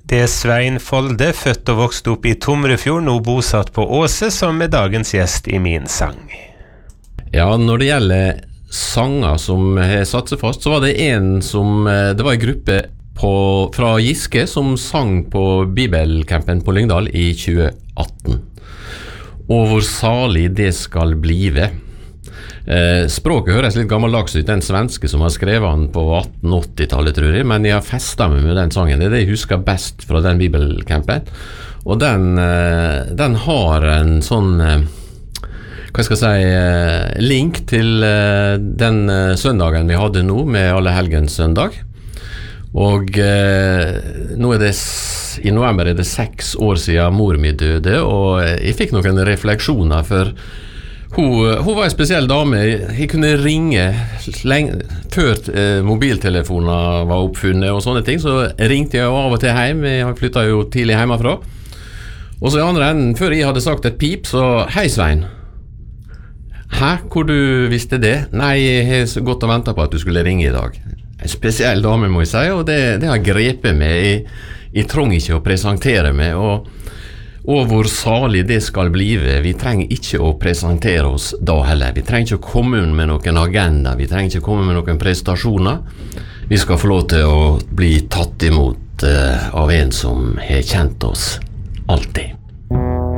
Det Svein Folde, født og vokst opp i Tomrefjord, nå bosatt på Åse, som dagens gjest i min sang. Ja, når det gjelder sanger som har satt seg fast, så var det det var en gruppe fra Giske som sang på Bibelcampen på Lyngdal i 2018. Og hvor salig det skal blive. Språket høres litt gammeldags ut, den svenske som har skrevet den på 1880-tallet, tror jeg, men jeg har festet meg med den sangen. Det jeg husker best fra den Bibelcampen. Og den har en sånn, hva skal jeg si, link til den søndagen vi hadde nå, med Allehelgens søndag. Og nå i november det 6 år siden mor mi døde, og jeg fikk noen refleksjoner, for hun var en spesiell dame. Jeg kunne ringe før mobiltelefoner var oppfunnet og sånne ting, så ringte jeg av og til hjem. Jeg flyttet jo tidlig hjemmefra. Og så i andre enden, før jeg hadde sagt et pip, så hei Svein. Hæ, hvor du visste det? Nei, jeg har gått og ventet på at du skulle ringe i dag. En spesiell dame, må jeg si, og det har grepet meg. Jeg trenger ikke å presentere meg, og hvor salig det skal blive. Vi trenger ikke å presentere oss da heller. Vi trenger ikke å komme med noen agenda, vi trenger ikke å komme med noen prestasjoner. Vi skal få lov til å bli tatt imot av en som har kjent oss alltid.